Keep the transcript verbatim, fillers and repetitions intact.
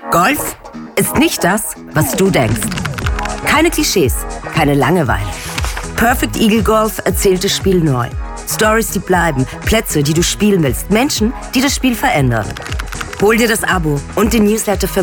Golf ist nicht das, was du denkst. Keine Klischees, keine Langeweile. Perfect Eagle Golf erzählt das Spiel neu. Stories, die bleiben, Plätze, die du spielen willst, Menschen, die das Spiel verändern. Hol dir das Abo und den Newsletter für